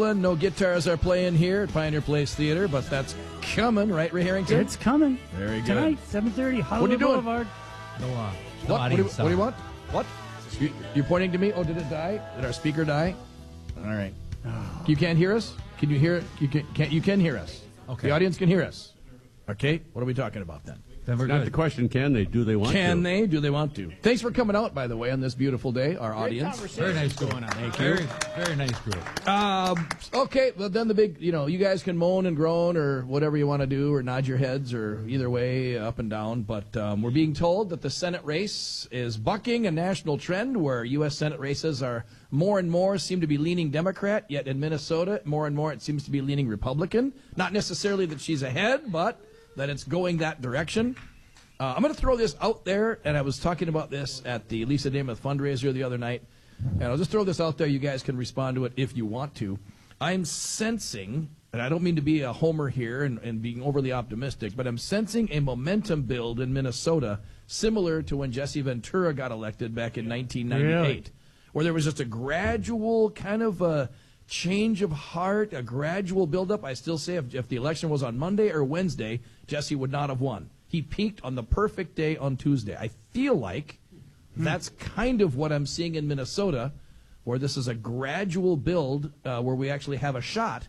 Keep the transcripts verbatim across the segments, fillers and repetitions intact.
No guitars are playing here at Pioneer Place Theater, but that's coming, right, Ray Harrington? It's coming. Very good. Tonight, seven thirty, Hollywood What are you doing? Boulevard. No, uh, no What? What do, you, audience what do you sound. want? What? You, you're pointing to me? Oh, did it die? Did our speaker die? All right. You can't hear us? Can you hear it? You can, can't, you can hear us. Okay. The audience can hear us. Okay. What are we talking about then? Then we're Not good. the question, can they? Do they want to? Can they? Do they want to? Thanks for coming out, by the way, on this beautiful day, our audience. Very nice group. on. Thank Very, very nice group. Um, okay, well, then the big, you know, you guys can moan and groan or whatever you want to do or nod your heads or either way, up and down. But um, we're being told that the Senate race is bucking a national trend where U S Senate races are more and more seem to be leaning Democrat, yet in Minnesota, more and more it seems to be leaning Republican. Not necessarily that she's ahead, but that it's going that direction. Uh, I'm going to throw this out there, and I was talking about this at the Lisa Namath fundraiser the other night, and I'll just throw this out there. You guys can respond to it if you want to. I'm sensing, and I don't mean to be a homer here and, and being overly optimistic, but I'm sensing a momentum build in Minnesota similar to when Jesse Ventura got elected back in nineteen ninety-eight, Really? where there was just a gradual kind of a change of heart, a gradual buildup. I still say if, if the election was on Monday or Wednesday, Jesse would not have won. He peaked on the perfect day on Tuesday. I feel like that's kind of what I'm seeing in Minnesota, where this is a gradual build uh, where we actually have a shot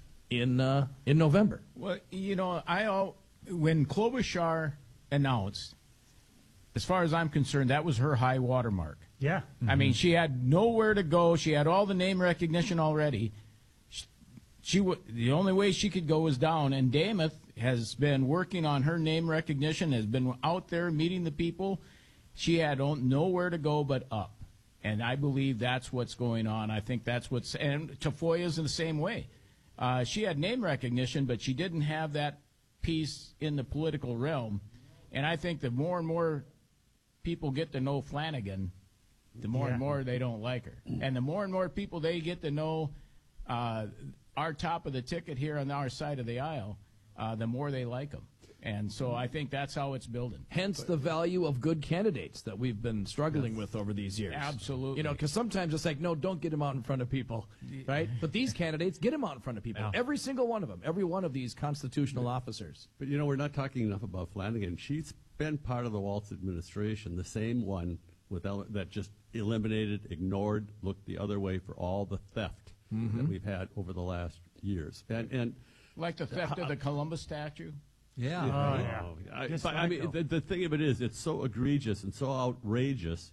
in uh, in November. Well, you know, I all, when Klobuchar announced, as far as I'm concerned, that was her high water mark. Yeah. I mean, she had nowhere to go. She had all the name recognition already. She, she w- the only way she could go was down, and Namath has been working on her name recognition, has been out there meeting the people. She had on- nowhere to go but up, and I believe that's what's going on. I think that's what's – and Tafoya's in the same way. Uh, she had name recognition, but she didn't have that piece in the political realm, and I think the more and more people get to know Flanagan, the more Yeah. and more they don't like her. And the more and more people they get to know uh, our top of the ticket here on our side of the aisle, uh, the more they like them. And so I think that's how it's building. Hence the value of good candidates that we've been struggling with over these years. Absolutely. You know, because sometimes it's like, no, don't get him out in front of people, right? But these candidates, get him out in front of people. Yeah. Every single one of them, every one of these constitutional officers. But, you know, we're not talking enough about Flanagan. She's been part of the Waltz administration, the same one with ele- that just eliminated, ignored, looked the other way for all the theft Mm-hmm. that we've had over the last years. And, and Like the theft of the Columbus statue. Yeah. Oh, yeah. Oh, I, Just but, I like mean, though. the, the thing of it is, it's so egregious and so outrageous.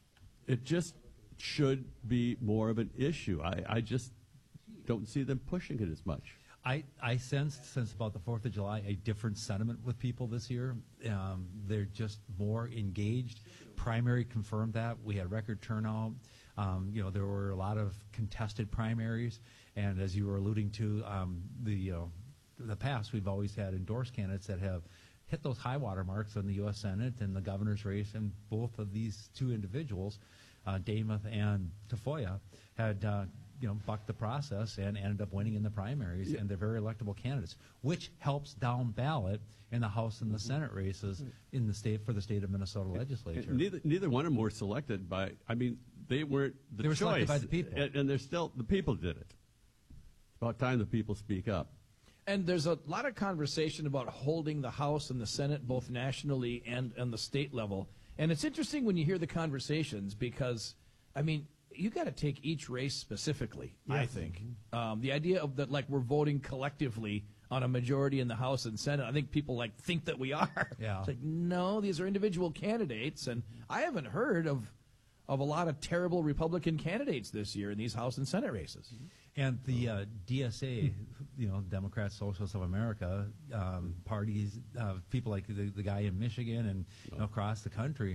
It just should be more of an issue. I, I just don't see them pushing it as much. I, I sensed since about the fourth of July a different sentiment with people this year. Um, they're just more engaged. Primary confirmed that. We had record turnout. Um, you know, there were a lot of contested primaries. And as you were alluding to, um, the, uh, the past, we've always had endorsed candidates that have hit those high water marks in the U S Senate and the governor's race. And both of these two individuals, uh, Namath and Tafoya, had uh, you know, bucked the process and ended up winning in the primaries, and they're very electable candidates, which helps down ballot in the House and the Senate races in the state for the state of Minnesota legislature. And neither, neither one of them were selected by, I mean, they weren't the They were choice. selected by the people. And, and they're still, the people did it. It's about time the people speak up. And there's a lot of conversation about holding the House and the Senate both nationally and on the state level. And it's interesting when you hear the conversations because, I mean, you got to take each race specifically, I think. Um, the idea of that, like, we're voting collectively on a majority in the House and Senate, I think people, like, think that we are. Yeah. It's like, no, these are individual candidates. And I haven't heard of, of a lot of terrible Republican candidates this year in these House and Senate races. And the uh, D S A, you know, Democrats, Socialists of America, um, parties, uh, people like the, the guy in Michigan and you know, across the country,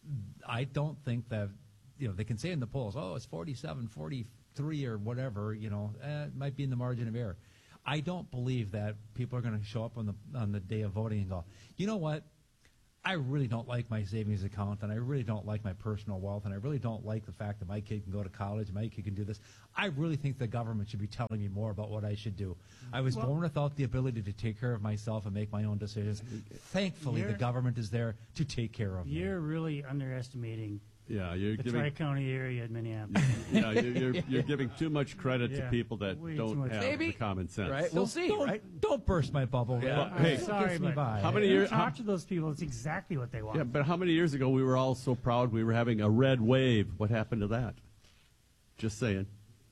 I don't think that, you know, they can say in the polls, oh, it's forty-seven, forty-three or whatever, you know, eh, it might be in the margin of error. I don't believe that people are going to show up on the on the day of voting and go, you know what? I really don't like my savings account, and I really don't like my personal wealth, and I really don't like the fact that my kid can go to college, my kid can do this. I really think the government should be telling me more about what I should do. I was Well- born without the ability to take care of myself and make my own decisions. Thankfully, the You're- government is there to take care of me. You're really underestimating Yeah, you're The giving Tri-County area in Minneapolis. yeah, you're, you're, you're giving too much credit to Yeah, people that way too don't much. have Maybe. the common sense. Right? We'll Don't- see, don't, right? Don't burst my bubble. Yeah. Well, Hey. it Sorry, gets me but by. How many you years- talk how- to those people, it's exactly what they want. Yeah, but how many years ago we were all so proud we were having a red wave? What happened to that? Just saying.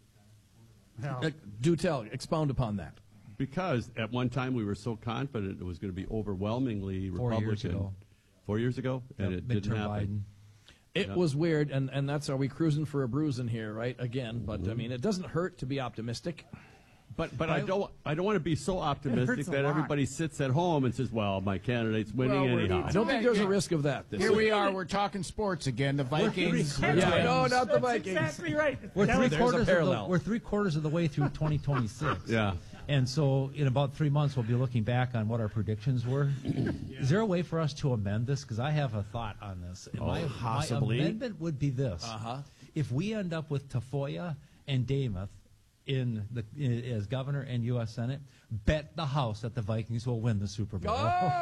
Well, Uh, do tell. Expound upon that. Because at one time we were so confident it was going to be overwhelmingly Four Republican. years ago. Four years ago, and Yep, it didn't midterm happen. It Yeah. was weird, and, and that's are we cruising for a bruising here, right? Again, but Mm-hmm. I mean, it doesn't hurt to be optimistic. But but I don't I don't want to be so optimistic hurts a that lot. everybody sits at home and says, "Well, my candidate's winning Well, we're- anyhow." I don't think there's a risk of that. This Here year. we are. We're talking sports again. The Vikings. Yeah, no, not the that's Vikings. exactly right. We're That three, was- there's a quarters of the, parallel. we're three quarters of the way through twenty twenty-six. Yeah. And so in about three months, we'll be looking back on what our predictions were. Is there a way for us to amend this? Because I have a thought on this. And my, possibly. my amendment would be this. Uh-huh. If we end up with Tafoya and Dameth in the in, as governor and U S Senate, bet the house that the Vikings will win the Super Bowl.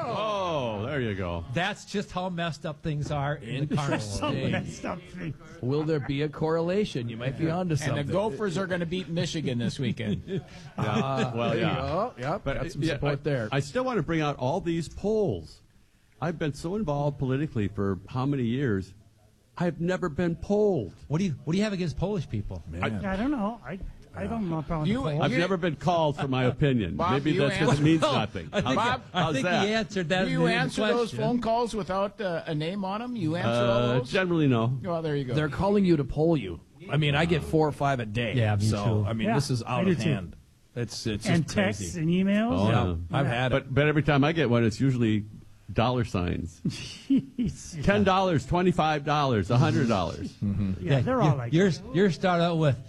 Oh, there you go. That's just how messed up things are in the carnival. So Hey. messed up thing. Will there be a correlation? You might be onto And something. the Gophers are going to beat Michigan this weekend. Yeah. well, There you yeah. go. Yep, But got some yeah, support I, there. I still want to bring out all these polls. I've been so involved politically for how many years? I've never been polled. What do you What do you have against Polish people? I don't know. I I don't know. Problem You- with the polls. I've never been called for my opinion. Bob, Maybe you that's because it answer- means nothing. I think, Bob, I how's think that? he answered that. Do in you the answer those question. phone calls without uh, a name on them? You answer all Uh, those? generally, no. Well, there you go. They're calling you to poll you. I mean, I get four or five a day. Yeah, me so too. I mean, Yeah, this is I out do of too. hand. It's it's and just texts crazy. and emails. Oh, Yeah, yeah. I've had it. But but every time I get one, it's usually dollar signs. Jeez. Ten dollars, twenty-five dollars, a hundred dollars. Yeah, they're you, all like yours. Yours start out with,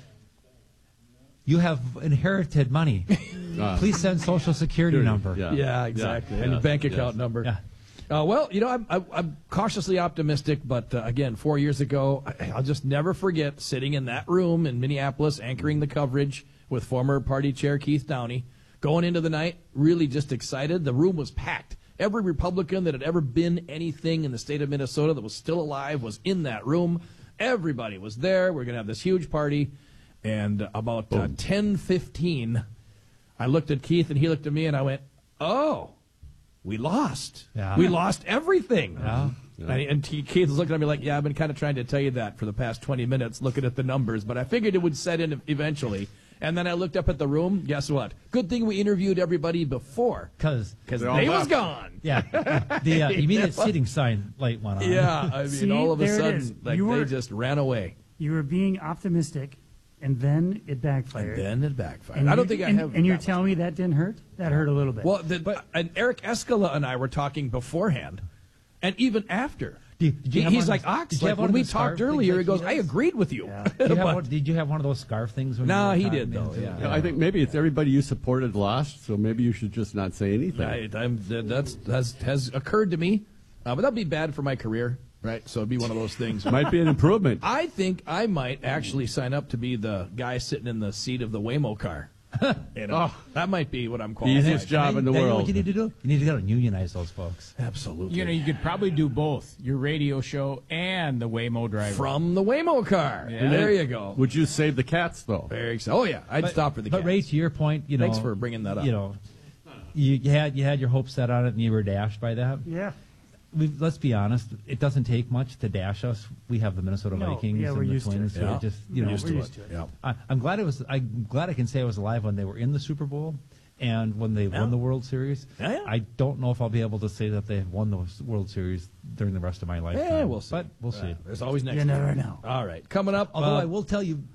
"You have inherited money. Uh, Please send Social Security number." Yeah, Yeah, exactly. Yeah, And your yes, bank yes. account number. Yeah. Uh, well, you know, I'm, I'm, I'm cautiously optimistic, but uh, again, four years ago, I, I'll just never forget sitting in that room in Minneapolis, anchoring the coverage with former party chair Keith Downey, going into the night, really just excited. The room was packed. Every Republican that had ever been anything in the state of Minnesota that was still alive was in that room. Everybody was there. We're going to have this huge party. And about uh, ten fifteen, I looked at Keith and he looked at me and I went, oh, we lost. Yeah. We lost everything. Yeah. And, and T- Keith was looking at me like, yeah, I've been kind of trying to tell you that for the past twenty minutes, looking at the numbers, but I figured it would set in eventually. And then I looked up at the room. Guess what? Good thing we interviewed everybody before, Because because They're all they was left. gone. yeah, the uh, immediate seating sign light went on. Yeah, I mean, See, all of a there it is. sudden, like You they were- just ran away. You were being optimistic, and then it backfired. And then it backfired. And I don't you- think I and, have. And you're that much. telling me that didn't hurt? That hurt a little bit. Well, the, but, and Eric Escala and I were talking beforehand, and even after. Did- did you He- have he's one like, of those- Ox, did you like have one when of we those scarf talked earlier, he things goes, like I he does? agreed with you. Did you, have But- one, did you have one of those scarf things? When No, you were he talking did, though, into- yeah. I think maybe it's everybody you supported lost, so maybe you should just not say anything. Right, I'm, that's has has occurred to me, uh, but that'd be bad for my career, right? So it'd be one of those things. Might be an improvement. I think I might actually sign up to be the guy sitting in the seat of the Waymo car. You know, Oh. that might be what I'm qualified. Easiest job in the Then you know world. What you need to do? You need to go and unionize those folks. Absolutely. You know, you could probably do both your radio show and the Waymo driver. From the Waymo car. Yeah. There you go. Would you save the cats though? Very excited. Oh yeah, I'd But- stop for the But cats. Ray, to your point, you know, Thanks for bringing that up. You know, you, you had you had your hopes set on it, and you were dashed by that. yeah. We, let's be honest; it doesn't take much to dash us. We have the Minnesota No, Vikings yeah, and we're the used to Twins. it. so Yeah. it just you know, Used to it. Yeah. I, I'm glad it was. I'm glad I can say I was alive when they were in the Super Bowl and when they Yeah. won the World Series. Yeah, yeah. I don't know if I'll be able to say that they won the World Series during the rest of my lifetime. Yeah, we'll see. But we'll see. Uh, there's always next You year. never know. All right, coming up. Although uh, I will tell you,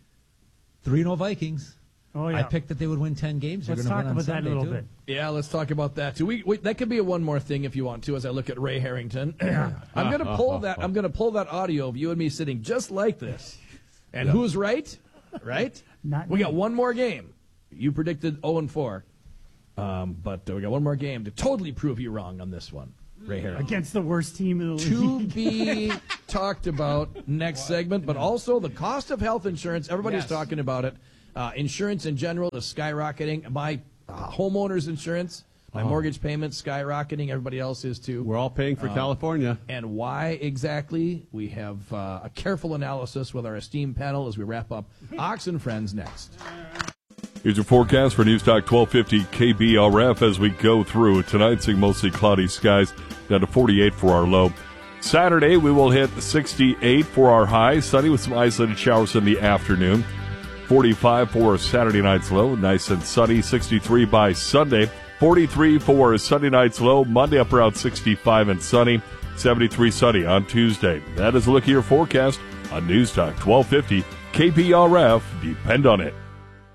three no Vikings. Oh, yeah. I picked that they would win ten games. They're Let's gonna talk win on about that a Sunday, little too. bit. Yeah, let's talk about that too. We, we that could be a one more thing if you want to. As I look at Ray Harrington, I'm going to pull that. I'm going to pull that audio of you and me sitting just like this. And who's right? Right? Not we me. got one more game. You predicted zero and four, um, but uh, we got one more game to totally prove you wrong on this one, Ray Harrington. Against the worst team in the To league. be talked about next segment, but also the cost of health insurance. Everybody's Yes. talking about it. Uh, insurance in general is skyrocketing. My uh, homeowner's insurance, My Oh. mortgage payment's skyrocketing. Everybody else is too. We're all paying for Uh, California. And why exactly? We have uh, a careful analysis with our esteemed panel as we wrap up Ox and Friends next. Here's your forecast for News Talk twelve fifty K B R F as we go through. Tonight, seeing mostly cloudy skies, down to forty-eight for our low. Saturday, we will hit sixty-eight for our high, sunny with some isolated showers in the afternoon. forty-five for Saturday night's low, nice and sunny. sixty-three by Sunday. forty-three for Sunday night's low, Monday up around sixty-five and sunny. seventy-three sunny on Tuesday. That is a look at your forecast on News Talk twelve fifty K B R F. Depend on it.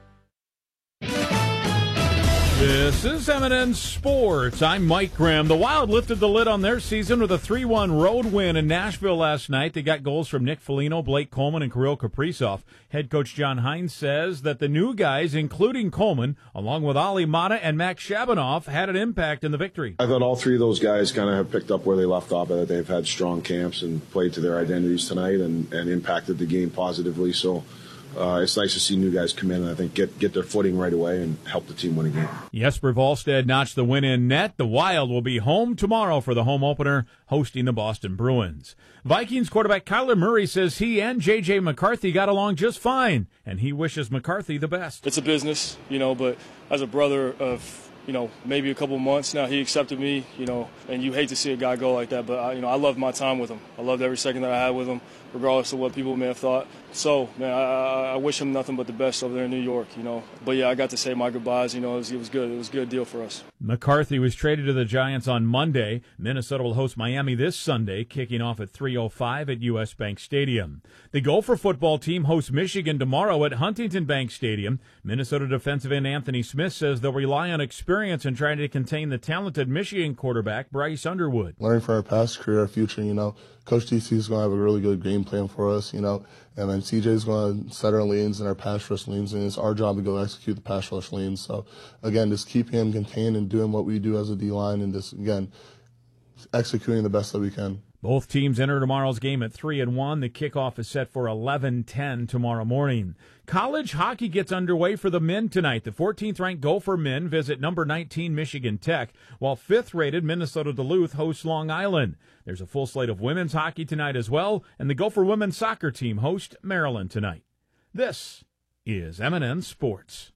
This is M and N Sports. I'm Mike Grimm. The Wild lifted the lid on their season with a three one road win in Nashville last night. They got goals from Nick Foligno, Blake Coleman, and Kirill Kaprizov. Head coach John Hines says that the new guys, including Coleman, along with Ali Mata and Max Shabanoff, had an impact in the victory. I thought all three of those guys kind of have picked up where they left off. That they've had strong camps and played to their identities tonight and, and impacted the game positively. So Uh, it's nice to see new guys come in and I think get, get their footing right away and help the team win a game. Jesper Wallstedt notched the win in net. The Wild will be home tomorrow for the home opener, hosting the Boston Bruins. Vikings quarterback Kyler Murray says he and J J McCarthy got along just fine, and he wishes McCarthy the best. It's a business, you know, but as a brother of, you know, maybe a couple months now, he accepted me, you know, and you hate to see a guy go like that, but, I, you know, I loved my time with him. I loved every second that I had with him, regardless of what people may have thought. So, man, I, I wish him nothing but the best over there in New York, you know. But, yeah, I got to say my goodbyes. You know, it was, it was good. It was a good deal for us. McCarthy was traded to the Giants on Monday. Minnesota will host Miami this Sunday, kicking off at three oh five at U S. Bank Stadium. The Gopher football team hosts Michigan tomorrow at Huntington Bank Stadium. Minnesota defensive end Anthony Smith says they'll rely on experience in trying to contain the talented Michigan quarterback Bryce Underwood. Learning from our past career, our future, you know, Coach D C is going to have a really good game plan for us, you know, and then C J is going to set our lanes and our pass rush lanes, and it's our job to go execute the pass rush lanes. So, again, just keeping him contained and doing what we do as a D-line and just, again, executing the best that we can. Both teams enter tomorrow's game at three and one. The kickoff is set for eleven ten tomorrow morning. College hockey gets underway for the men tonight. The fourteenth-ranked Gopher men visit number nineteen Michigan Tech, while fifth-rated Minnesota Duluth hosts Long Island. There's a full slate of women's hockey tonight as well, and the Gopher women's soccer team host Maryland tonight. This is M and N Sports.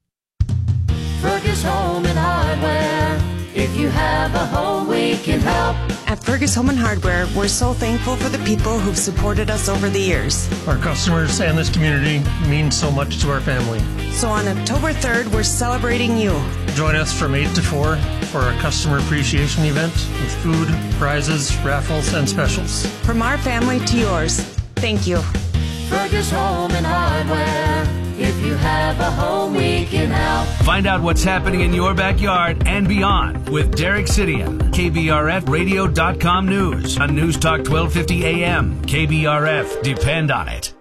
Fergus Home and Hardware. If you have a home, we can help. At Fergus Home and Hardware, we're so thankful for the people who've supported us over the years. Our customers and this community mean so much to our family. So on October third, we're celebrating you. Join us from eight to four for our customer appreciation event with food, prizes, raffles, and specials. From our family to yours, thank you. Fergus Home and Hardware. If you have a home, we can help. Find out what's happening in your backyard and beyond with Derek Sidian. K B R F radio dot com news on News Talk twelve fifty A M. K B R F, depend on it.